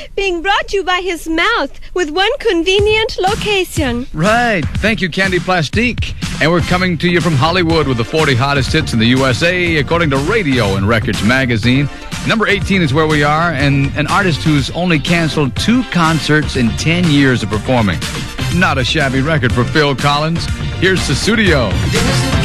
being brought to you by his mouth with one convenient location. Right. Thank you, Candy Plastique. And we're coming to you from Hollywood with the 40 hottest hits in the USA, according to Radio and Records magazine. Number 18 is where we are, and an artist who's only canceled 2 concerts in 10 years of performing. Not a shabby record for Phil Collins. Here's Sussudio.